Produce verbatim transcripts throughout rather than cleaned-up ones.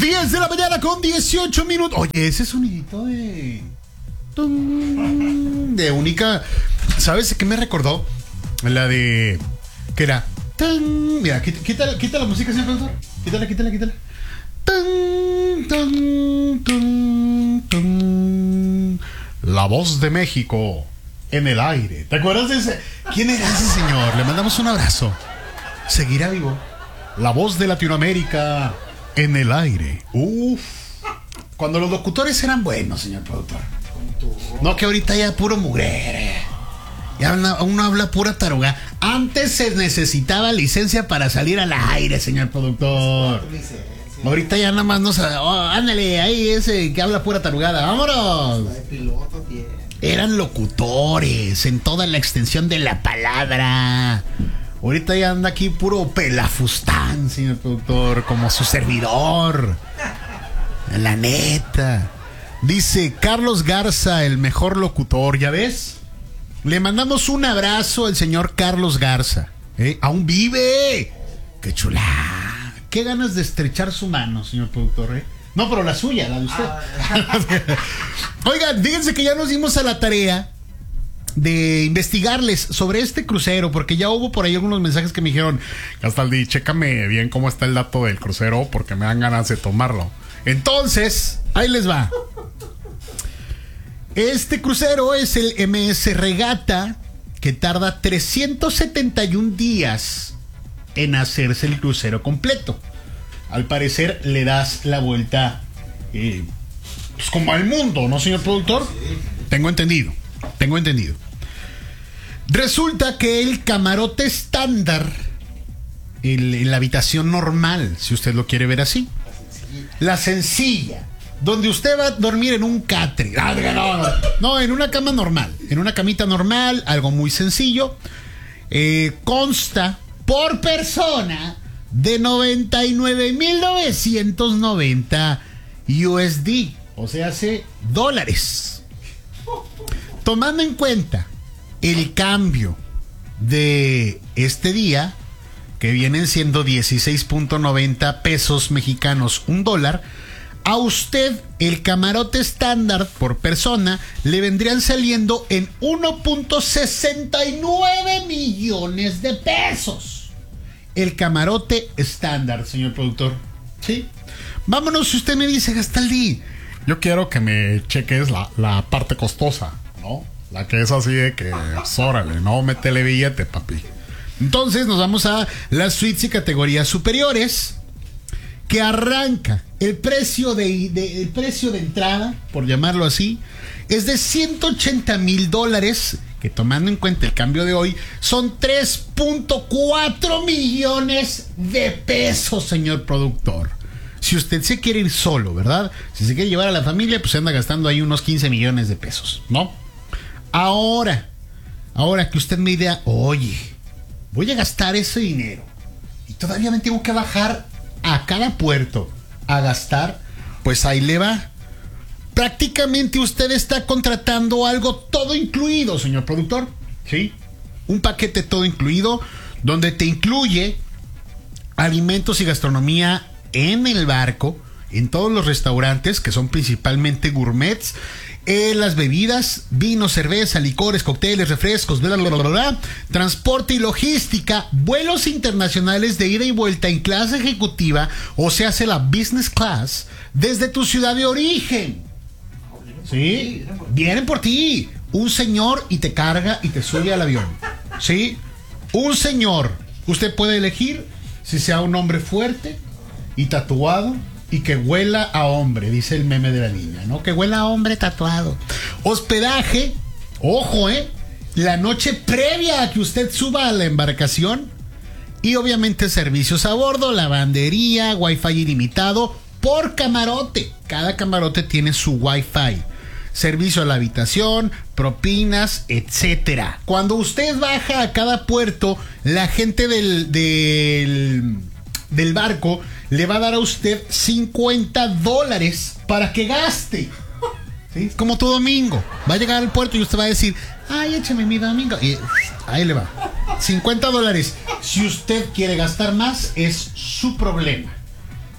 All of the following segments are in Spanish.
diez de la mañana con dieciocho minutos. Oye, ese sonidito de... de única... ¿Sabes qué me recordó? La de... ¿Qué era? Mira, quita, quita la música, señor profesor. Quítala, quítala, quítala. La voz de México en el aire. ¿Te acuerdas de ese? ¿Quién era ese señor? Le mandamos un abrazo. ¿Seguirá vivo? La voz de Latinoamérica en el aire. Uf. Cuando los locutores eran buenos, señor productor. No, que ahorita ya puro mugrere. Ya uno, uno habla pura taruga. Antes se necesitaba licencia para salir al aire, señor productor. Ahorita ya nada más no sabe. Oh, ándale, ahí ese que habla pura tarugada. ¡Vámonos! Eran locutores en toda la extensión de la palabra. Ahorita ya anda aquí puro pelafustán, señor productor, como su servidor. La neta. Dice Carlos Garza, el mejor locutor, ¿ya ves? Le mandamos un abrazo al señor Carlos Garza. ¿Eh? ¡Aún vive! ¡Qué chula! ¡Qué ganas de estrechar su mano, señor productor! ¿eh? No, pero la suya, la de usted. Ah. Oigan, fíjense que ya nos dimos a la tarea de investigarles sobre este crucero, porque ya hubo por ahí algunos mensajes que me dijeron: Gastaldi, chécame bien cómo está el dato del crucero, porque me dan ganas de tomarlo. Entonces, ahí les va. Este crucero es el M S Regata, que tarda trescientos setenta y un días en hacerse el crucero completo. Al parecer le das la vuelta eh, pues como al mundo, ¿no, señor productor? Sí. Tengo entendido, tengo entendido. Resulta que el camarote estándar, el, en la habitación normal, si usted lo quiere ver así, la sencilla, donde usted va a dormir en un catre, no, no, no, en una cama normal, en una camita normal, algo muy sencillo, eh, consta por persona de noventa y nueve mil novecientos noventa U S D, o sea, hace dólares. Tomando en cuenta el cambio de este día, que vienen siendo dieciséis punto noventa pesos mexicanos, un dólar, a usted el camarote estándar por persona le vendrían saliendo en uno punto sesenta y nueve millones de pesos. El camarote estándar, señor productor. ¿Sí? Vámonos, si usted me dice, Gastaldi, yo quiero que me cheques la, la parte costosa, ¿no? La que es así de que, órale, no, métele billete, papi. Entonces nos vamos a las suites y categorías superiores, que arranca el precio de, de, el precio de entrada, por llamarlo así, es de ciento ochenta mil dólares, que tomando en cuenta el cambio de hoy, son tres punto cuatro millones de pesos, señor productor. Si usted se quiere ir solo, ¿verdad? Si se quiere llevar a la familia, pues se anda gastando ahí unos quince millones de pesos, ¿no? Ahora, ahora que usted me diga, oye, voy a gastar ese dinero y todavía me tengo que bajar a cada puerto a gastar, pues ahí le va. Prácticamente usted está contratando algo todo incluido, señor productor. ¿Sí? Un paquete todo incluido, donde te incluye alimentos y gastronomía en el barco, en todos los restaurantes, que son principalmente gourmets, eh, las bebidas, vino, cerveza, licores, cócteles, refrescos, bla, bla, bla, bla, bla, transporte y logística, vuelos internacionales de ida y vuelta en clase ejecutiva, o se hace la business class, desde tu ciudad de origen. ¿Sí? Vienen por ti. Un señor y te carga y te sube al avión. ¿Sí? Un señor. Usted puede elegir si sea un hombre fuerte y tatuado y que huela a hombre, dice el meme de la niña, ¿no? Que huela a hombre tatuado. Hospedaje, ojo, ¿eh? La noche previa a que usted suba a la embarcación. Y obviamente servicios a bordo, lavandería, wifi ilimitado por camarote. Cada camarote tiene su wifi. Servicio a la habitación, propinas, etcétera. Cuando usted baja a cada puerto, la gente del, del, del barco le va a dar a usted cincuenta dólares para que gaste. ¿Sí? Como tu domingo. Va a llegar al puerto y usted va a decir, ay, échame mi domingo. Y ahí le va. cincuenta dólares. Si usted quiere gastar más, es su problema.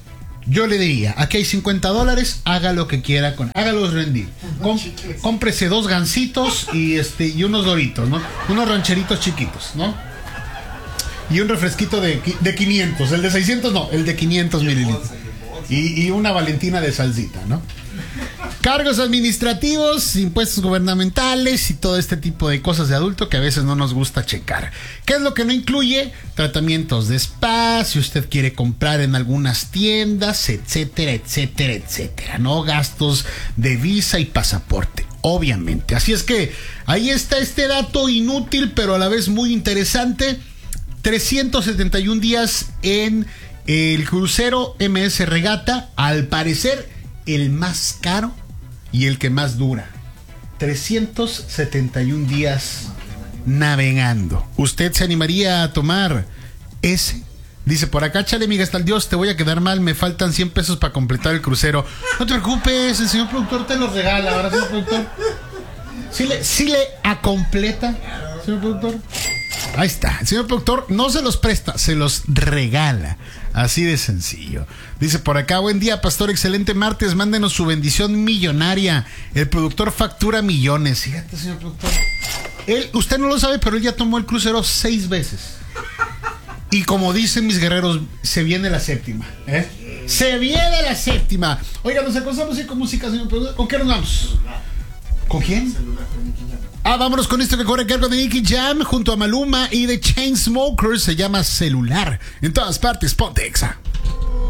yo le diría, aquí hay cincuenta dólares, haga lo que quiera con, hágalos rendir. Com, cómprese dos gancitos y este y unos doritos, ¿no? Unos rancheritos chiquitos, ¿no? Y un refresquito de, de quinientos, el de seiscientos no, el de quinientos mililitros. Y, y una Valentina de salsita, ¿no? Cargos administrativos, impuestos gubernamentales y todo este tipo de cosas de adulto que a veces no nos gusta checar. ¿Qué es lo que no incluye? Tratamientos de spa, si usted quiere comprar en algunas tiendas, etcétera, etcétera, etcétera, ¿no? Gastos de visa y pasaporte, obviamente. Así es que ahí está este dato inútil, pero a la vez muy interesante. trescientos setenta y un días en el crucero M S Regata, al parecer el más caro y el que más dura. trescientos setenta y un días navegando. ¿Usted se animaría a tomar ese? Dice por acá, chale, amiga, hasta el Dios, te voy a quedar mal, me faltan cien pesos para completar el crucero. No te preocupes, el señor productor te los regala, ¿verdad, señor productor? ¿Sí le, sí le acompleta, señor productor? Ahí está, el señor productor no se los presta, se los regala. Así de sencillo. Dice por acá, buen día, pastor, excelente martes, mándenos su bendición millonaria. El productor factura millones. Fíjate, señor productor. Él, usted no lo sabe, pero él ya tomó el crucero seis veces. Y como dicen mis guerreros, se viene la séptima, ¿eh? Se viene la séptima. Oiga, nos acostamos y con música, señor productor. ¿Con qué nos vamos? ¿Con quién? Ah, vámonos con esto que corre a cargo de Nicky Jam junto a Maluma y The Chainsmokers. Se llama Celular. En todas partes, ponte Exa.